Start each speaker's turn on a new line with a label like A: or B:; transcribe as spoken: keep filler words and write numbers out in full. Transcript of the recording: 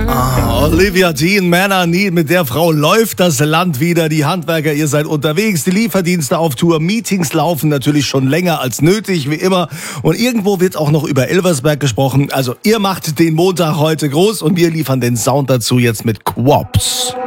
A: Ah, Olivia Dean, Man I Need, mit der Frau läuft das Land wieder. Die Handwerker, ihr seid unterwegs, die Lieferdienste auf Tour, Meetings laufen natürlich schon länger als nötig, wie immer. Und irgendwo wird auch noch über Elversberg gesprochen. Also ihr macht den Montag heute groß und wir liefern den Sound dazu jetzt mit Quops.